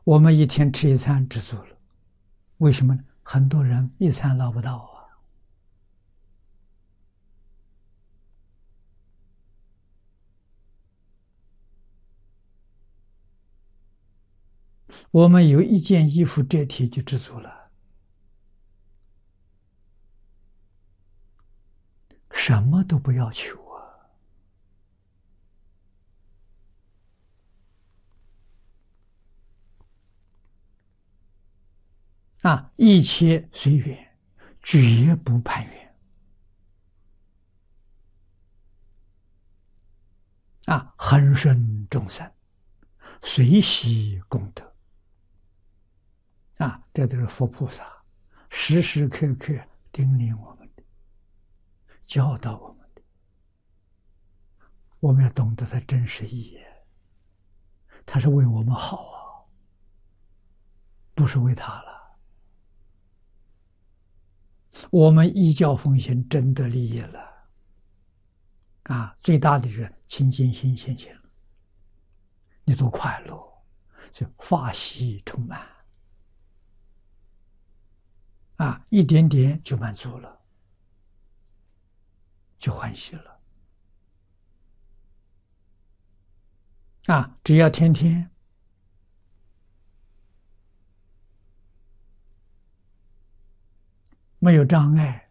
我们一天吃一餐知足了，为什么呢？很多人一餐捞不到啊。我们有一件衣服遮体就知足了，什么都不要求一切随缘，绝不攀缘恒顺众生，随喜功德这都是佛菩萨时时刻刻叮咛我们的，教导我们的。我们要懂得它真实意义，它是为我们好不是为他了。我们依教奉行，真得利益了最大的就是清净心现前了，你多快乐，就法喜充满一点点就满足了，就欢喜了只要天天没有障碍，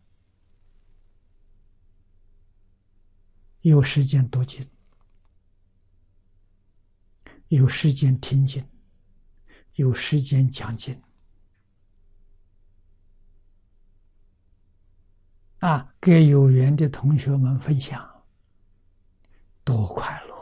有时间读经，有时间听经，有时间讲经给有缘的同学们分享，多快乐